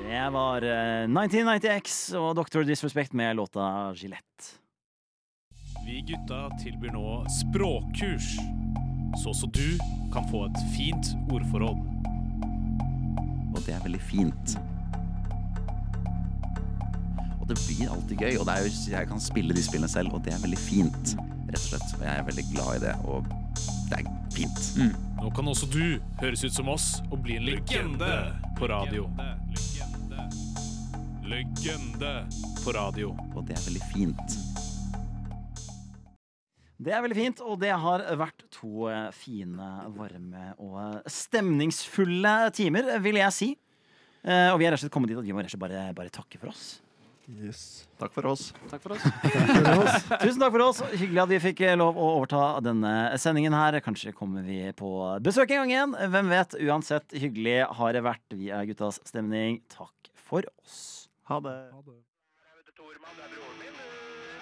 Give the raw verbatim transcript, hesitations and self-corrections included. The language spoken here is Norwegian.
Det var eh, nitten nitti X og doktor Disrespect med låta Gillette. Vi gutta tilbyr nå språkkurs, så også du kan få et fint ordforråd. Og det er veldig fint. Og det blir alltid gøy, og det er jo, jeg kan spille de spillene selv, og det er veldig fint, rett og slett. Og jeg er veldig glad i det, og det er fint. Mm. Nå kan også du høres ut som oss og bli en legende på radio. Legende. Legende på radio. Og det er veldig fint. Det er veldig fint, og det har vært to eh, fine, varme og stemningsfulle timer, vil jeg si. Eh, og vi er rett og slett kommet dit at vi må rett og slett bare, bare takke for oss. Yes. Takk for oss. Takk for oss. Tusen takk for oss. Hyggelig at vi fikk lov å overta denne sendingen her. Kanskje kommer vi på besøk en gang igjen. Hvem vet? Uansett, hyggelig har det vært. Vi er Guttas Stemning. Takk for oss. Ha det. Ha det.